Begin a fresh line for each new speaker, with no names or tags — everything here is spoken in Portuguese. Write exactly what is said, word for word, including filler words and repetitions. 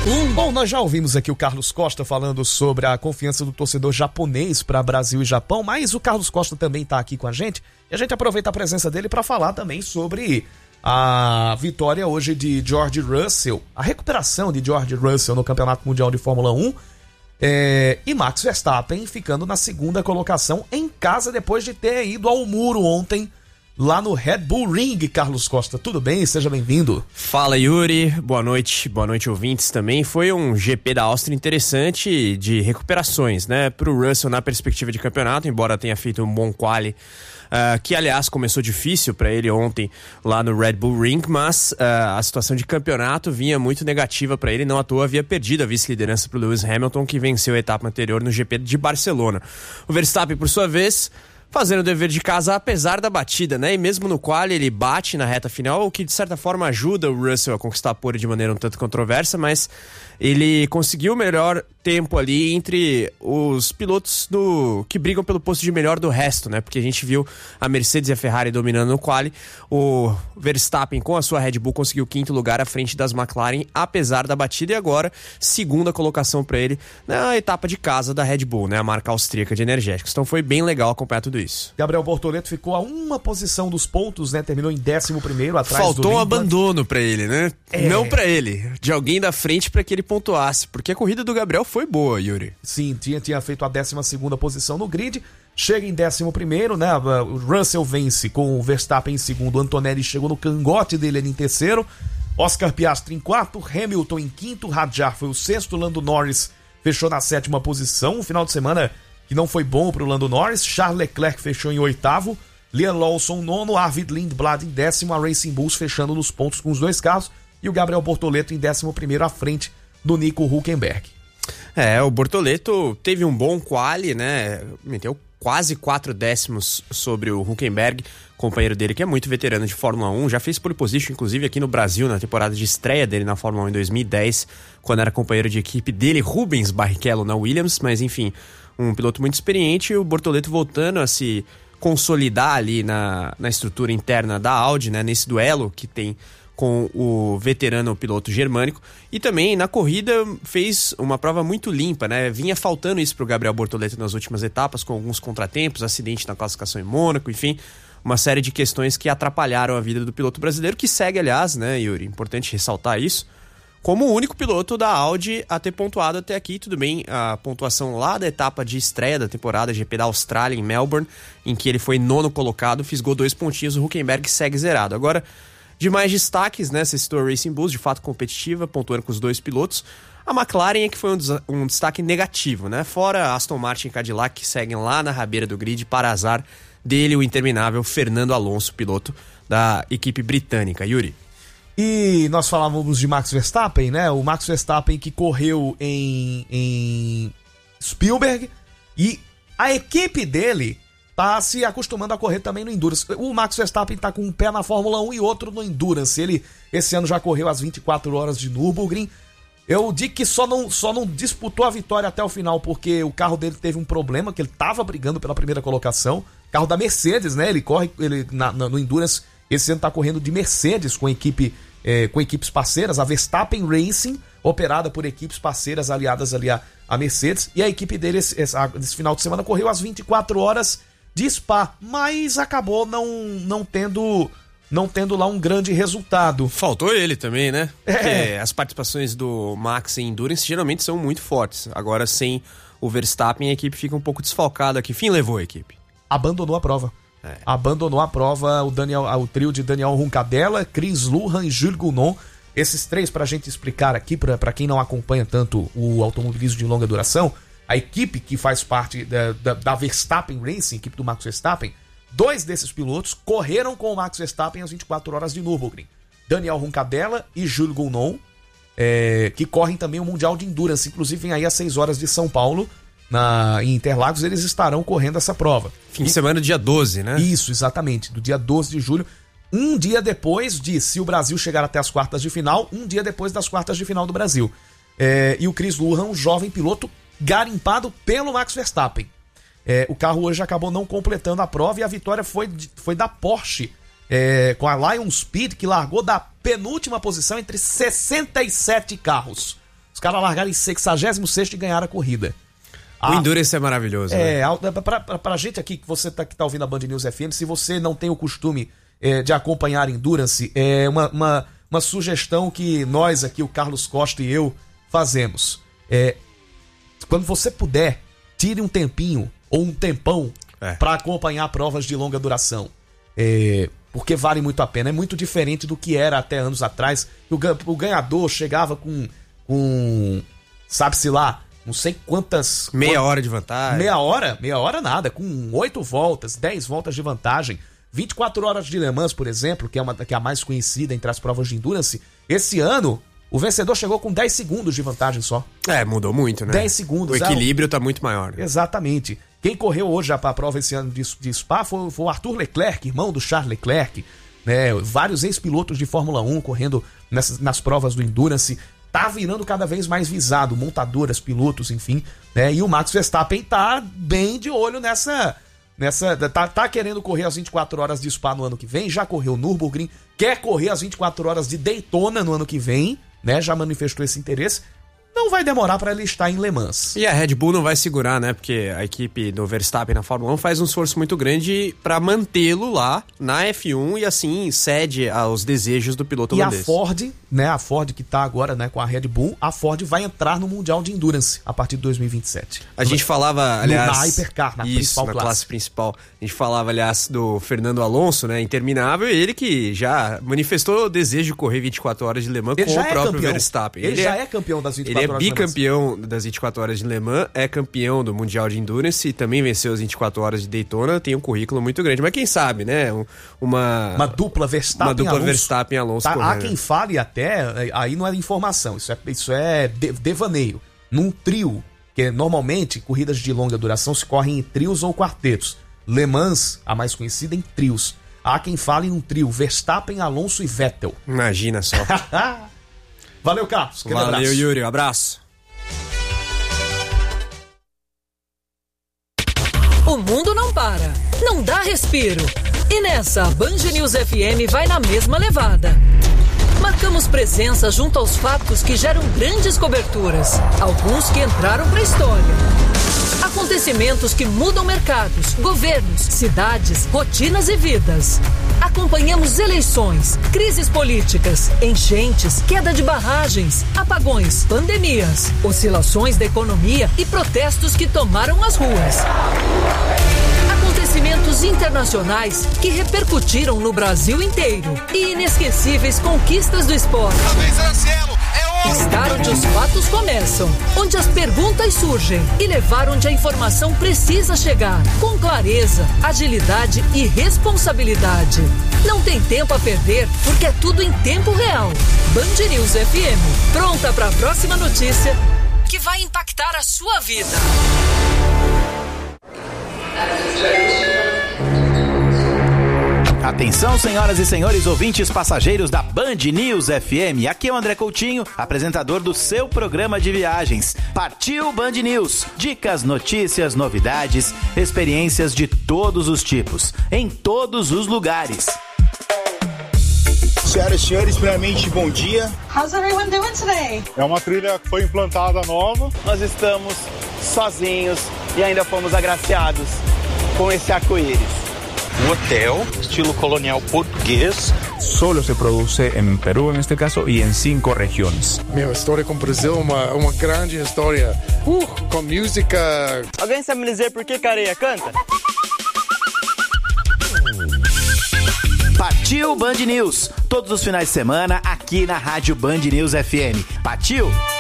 um. Bom, nós já ouvimos aqui o Carlos Costa falando sobre a confiança do torcedor japonês para Brasil e Japão, mas o Carlos Costa também está aqui com a gente e a gente aproveita a presença dele para falar também sobre a vitória hoje de George Russell, a recuperação de George Russell no Campeonato Mundial de Fórmula um é, e Max Verstappen ficando na segunda colocação em casa depois de ter ido ao muro ontem lá no Red Bull Ring. Carlos Costa, tudo bem? Seja bem-vindo.
Fala, Yuri. Boa noite. Boa noite, ouvintes também. Foi um G P da Áustria interessante de recuperações, né? Pro Russell na perspectiva de campeonato, embora tenha feito um bom quali, uh, que aliás começou difícil para ele ontem lá no Red Bull Ring, mas uh, a situação de campeonato vinha muito negativa para ele, não à toa havia perdido a vice-liderança pro Lewis Hamilton, que venceu a etapa anterior no G P de Barcelona. O Verstappen, por sua vez, fazendo o dever de casa apesar da batida, né? E mesmo no quali ele bate na reta final, o que de certa forma ajuda o Russell a conquistar a pole de maneira um tanto controversa, mas ele conseguiu o melhor tempo ali entre os pilotos do, que brigam pelo posto de melhor do resto, né? Porque a gente viu a Mercedes e a Ferrari dominando no quali. O Verstappen com a sua Red Bull conseguiu o quinto lugar à frente das McLaren, apesar da batida, e agora segunda colocação para ele na etapa de casa da Red Bull, né? A marca austríaca de energéticos. Então foi bem legal acompanhar tudo isso.
Gabriel Bortoleto ficou a uma posição dos pontos, né? Terminou em décimo primeiro, atrás
Faltou
do
um
Lindman.
abandono para ele, né?
É.
Não para ele, de alguém da frente para que ele pontuasse, porque a corrida do Gabriel foi boa, Yuri.
Sim, tinha, tinha feito a décima segunda posição no grid, chega em décimo primeiro, né? O Russell vence com o Verstappen em segundo, o Antonelli chegou no cangote dele ali em terceiro, Oscar Piastri em quarto, Hamilton em quinto, Hadjar foi o sexto, Lando Norris fechou na sétima posição. Um final de semana que não foi bom para o Lando Norris. Charles Leclerc fechou em oitavo, Liam Lawson nono, Arvid Lindblad em décimo, a Racing Bulls fechando nos pontos com os dois carros, e o Gabriel Bortoleto em décimo primeiro à frente do Nico Hülkenberg.
É, o Bortoleto teve um bom quali, né? Meteu quase quatro décimos sobre o Hülkenberg, companheiro dele que é muito veterano de Fórmula um, já fez pole position inclusive aqui no Brasil na temporada de estreia dele na Fórmula um em dois mil e dez, quando era companheiro de equipe dele, Rubens Barrichello na Williams, mas enfim, um piloto muito experiente, e o Bortoleto voltando a se consolidar ali na, na estrutura interna da Audi, né? Nesse duelo que tem com o veterano piloto germânico, e também na corrida fez uma prova muito limpa, né? Vinha faltando isso para o Gabriel Bortoleto nas últimas etapas, com alguns contratempos, acidente na classificação em Mônaco, enfim, uma série de questões que atrapalharam a vida do piloto brasileiro, que segue, aliás, né, Yuri, importante ressaltar isso, como o único piloto da Audi a ter pontuado até aqui. Tudo bem, a pontuação lá da etapa de estreia da temporada G P da Austrália em Melbourne, em que ele foi nono colocado, fisgou dois pontinhos, o Hülkenberg segue zerado. Agora, de mais destaques, né, você citou a Racing Bulls, de fato competitiva, pontuando com os dois pilotos. A McLaren é que foi um, des- um destaque negativo, né? Fora Aston Martin e Cadillac, que seguem lá na rabeira do grid, para azar dele, o interminável Fernando Alonso, piloto da equipe britânica. Yuri.
E nós falávamos de Max Verstappen, né? O Max Verstappen que correu em, em Spielberg, e a equipe dele tá se acostumando a correr também no Endurance. O Max Verstappen tá com um pé na Fórmula um e outro no Endurance. Ele, esse ano, já correu as vinte e quatro horas de Nürburgring. Eu digo que só não, só não disputou a vitória até o final, porque o carro dele teve um problema, que ele tava brigando pela primeira colocação. Carro da Mercedes, né? Ele corre ele, na, na, no Endurance. Esse ano tá correndo de Mercedes com, equipe, eh, com equipes parceiras, a Verstappen Racing, operada por equipes parceiras aliadas ali a, a Mercedes. E a equipe dele, esse, esse, esse final de semana, correu as vinte e quatro horas de Spa, mas acabou não, não tendo não tendo lá um grande resultado.
Faltou ele também, né?
É.
Porque as participações do Max em Endurance geralmente são muito fortes. Agora, sem o Verstappen, a equipe fica um pouco desfalcada. Que fim levou a equipe?
Abandonou a prova. É. Abandonou a prova o, Daniel, o trio de Daniel Roncadella, Chris Lujan e Jules Gounon. Esses três, pra gente explicar aqui, pra, pra quem não acompanha tanto o automobilismo de longa duração, a equipe que faz parte da, da, da Verstappen Racing, equipe do Max Verstappen, dois desses pilotos correram com o Max Verstappen às vinte e quatro horas de Nürburgring. Daniel Roncadella e Jules Gounon, é, que correm também o Mundial de Endurance. Inclusive, vem aí às seis horas de São Paulo, na, em Interlagos, eles estarão correndo essa prova.
Fim de semana, dia doze, né?
Isso, exatamente, do dia doze de julho. Um dia depois de, se o Brasil chegar até as quartas de final, um dia depois das quartas de final do Brasil. É, e o Chris Lujan, um jovem piloto garimpado pelo Max Verstappen. É, o carro hoje acabou não completando a prova e a vitória foi, foi da Porsche, é, com a Lion Speed, que largou da penúltima posição entre sessenta e sete carros. caras largaram em sexagésimo sexto e ganharam a corrida.
O ah, Endurance é maravilhoso.
É, né? pra, pra, pra gente aqui, que você tá, que tá ouvindo a Band News F M, se você não tem o costume é, de acompanhar Endurance, é uma, uma, uma sugestão que nós aqui, o Carlos Costa e eu, fazemos. É, quando você puder, tire um tempinho ou um tempão é. para acompanhar provas de longa duração. É, porque vale muito a pena. É muito diferente do que era até anos atrás. O, o ganhador chegava com, com sabe-se lá, não sei quantas...
Meia
quant...
hora de vantagem.
Meia hora? Meia hora nada. Com oito voltas, dez voltas de vantagem. vinte e quatro horas de Le Mans, por exemplo, que é, uma, que é a mais conhecida entre as provas de Endurance. Esse ano, o vencedor chegou com dez segundos de vantagem só.
É, mudou muito, né?
dez segundos.
O equilíbrio é, tá muito maior.
Exatamente. Quem correu hoje para a prova esse ano de, de Spa foi, foi o Arthur Leclerc, irmão do Charles Leclerc. Né? Vários ex-pilotos de Fórmula um correndo nessas, nas provas do Endurance. Tá virando cada vez mais visado, montadoras, pilotos, enfim, né? E o Max Verstappen tá bem de olho nessa, nessa tá, tá querendo correr as vinte e quatro horas de Spa no ano que vem, já correu Nürburgring, quer correr as vinte e quatro horas de Daytona no ano que vem, né? Já manifestou esse interesse. Não vai demorar para ele estar em Le Mans.
E a Red Bull não vai segurar, né? Porque a equipe do Verstappen na Fórmula um faz um esforço muito grande para mantê-lo lá na F um e assim cede aos desejos do piloto holandês.
E a Ford, né? A Ford que tá agora, né, com a Red Bull, a Ford vai entrar no Mundial de Endurance a partir de dois mil e vinte e sete.
A gente falava, aliás...
Na Hypercar, na
isso,
principal
na
classe.
classe principal. A gente falava, aliás, do Fernando Alonso, né? Interminável, ele que já manifestou o desejo de correr vinte e quatro horas de Le Mans ele com o próprio
é
Verstappen.
Ele, ele já é, é campeão das vinte e quatro
horas
de
Le Mans. Ele é bicampeão das vinte e quatro horas de Le Mans, é campeão do Mundial de Endurance e também venceu as vinte e quatro horas de Daytona, tem um currículo muito grande. Mas quem sabe, né? Uma,
uma dupla Verstappen
uma dupla
Alonso.
Verstappen Alonso
tá, há quem fale até, aí não é informação, isso é, isso é de, devaneio. Num trio, que normalmente corridas de longa duração se correm em trios ou quartetos. Le Mans, a mais conhecida, em trios. Há quem fale num trio Verstappen, Alonso e Vettel.
Imagina só.
Valeu, Carlos.
Valeu, abraço. Yuri. Um abraço.
O mundo não para, não dá respiro. E nessa, a Band News F M vai na mesma levada. Marcamos presença junto aos fatos que geram grandes coberturas, alguns que entraram para a história. Acontecimentos que mudam mercados, governos, cidades, rotinas e vidas. Acompanhamos eleições, crises políticas, enchentes, queda de barragens, apagões, pandemias, oscilações da economia e protestos que tomaram as ruas. Acontecimentos internacionais que repercutiram no Brasil inteiro e inesquecíveis conquistas do esporte. Estar onde os fatos começam, onde as perguntas surgem e levar onde a informação precisa chegar, com clareza, agilidade e responsabilidade. Não tem tempo a perder, porque é tudo em tempo real. Band News F M, pronta para a próxima notícia que vai impactar a sua vida.
Atenção, senhoras e senhores ouvintes passageiros da Band News F M. Aqui é o André Coutinho, apresentador do seu programa de viagens. Partiu Band News. Dicas, notícias, novidades, experiências de todos os tipos, em todos os lugares.
Senhoras e senhores, primeiramente, bom dia.
How's everyone doing today?
É uma trilha que foi implantada nova.
Nós estamos sozinhos e ainda fomos agraciados com esse arco-íris.
Um hotel, estilo colonial português.
Solo se produce en Perú, en este caso, y en cinco regiones.
Meu, história com o Brasil é uma, uma grande história. Uh, com música.
Alguém sabe me dizer por que Careia canta?
Partiu Band News. Todos os finais de semana aqui na Rádio Band News F M. Partiu!